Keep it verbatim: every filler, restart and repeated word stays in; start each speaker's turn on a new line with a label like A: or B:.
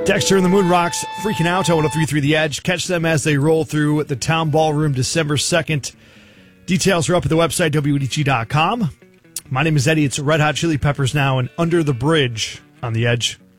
A: Dexter and the Moon Rocks freaking out on one oh three point three The Edge. Catch them as they roll through the Town Ballroom December second. Details are up at the website, W D G dot com. My name is Eddie. It's Red Hot Chili Peppers now and Under the Bridge on The Edge.